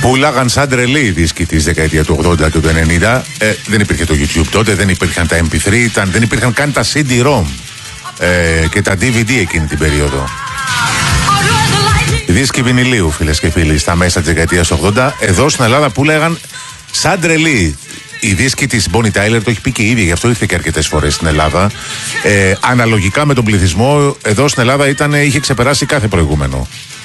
Πουλάγαν σαν τρελή οι δίσκοι της δεκαετία του 80 και του 90. Δεν υπήρχε το YouTube τότε, δεν υπήρχαν τα MP3, δεν υπήρχαν καν τα CD-ROM και τα DVD εκείνη την περίοδο. Οι δίσκοι βινιλίου, φίλες και φίλοι, στα μέσα της δεκαετίας του 80, εδώ στην Ελλάδα πουλάγαν σαν τρελή. Η δίσκη της Bonnie Tyler το έχει πει και η ίδια, γι' αυτό ήρθε και αρκετές φορές στην Ελλάδα. Αναλογικά με τον πληθυσμό, εδώ στην Ελλάδα είχε ξεπεράσει κάθε προηγούμενο.